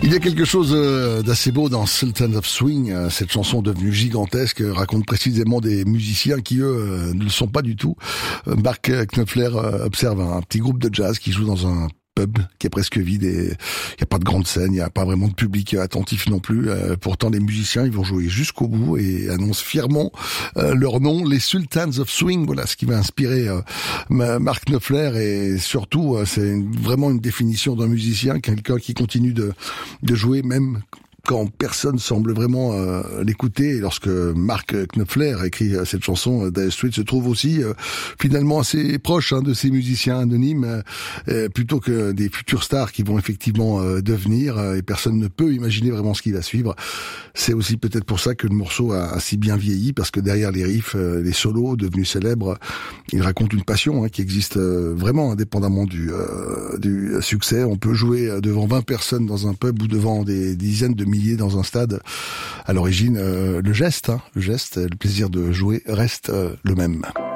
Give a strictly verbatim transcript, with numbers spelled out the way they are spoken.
Il y a quelque chose d'assez beau dans Sultans of Swing. Cette chanson devenue gigantesque raconte précisément des musiciens qui, eux, ne le sont pas du tout. Mark Knopfler observe un petit groupe de jazz qui joue dans un pub qui est presque vide et il n'y a pas de grande scène, il n'y a pas vraiment de public attentif non plus. Euh, pourtant, les musiciens, ils vont jouer jusqu'au bout et annoncent fièrement euh, leur nom, les Sultans of Swing. Voilà ce qui va inspirer euh, Mark Knopfler et surtout, euh, c'est une, vraiment une définition d'un musicien, quelqu'un qui continue de, de jouer même quand personne semble vraiment euh, l'écouter. Et lorsque Mark Knopfler écrit euh, cette chanson, euh, Dire Straits se trouve aussi euh, finalement assez proche hein, de ces musiciens anonymes, euh, plutôt que des futurs stars qui vont effectivement euh, devenir, euh, et personne ne peut imaginer vraiment ce qui va suivre. C'est aussi peut-être pour ça que le morceau a, a si bien vieilli, parce que derrière les riffs, euh, les solos devenus célèbres, il raconte une passion hein, qui existe euh, vraiment indépendamment du, euh, du succès. On peut jouer devant vingt personnes dans un pub ou devant des dizaines de milliers dans un stade. À l'origine, euh, le geste, hein, le geste, le plaisir de jouer reste euh, le même.